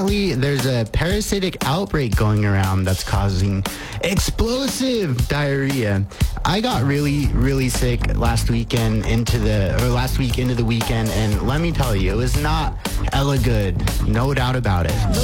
There's a parasitic outbreak going around that's causing explosive diarrhea. I got really, really sick last week into the weekend, and let me tell you, it was not hella good. No doubt about it.